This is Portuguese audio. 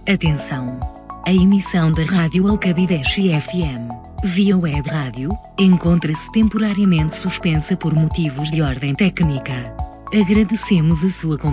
Atenção! A emissão da Rádio Alcabideche FM, via web rádio, encontra-se temporariamente suspensa por motivos de ordem técnica. Agradecemos a sua companhia.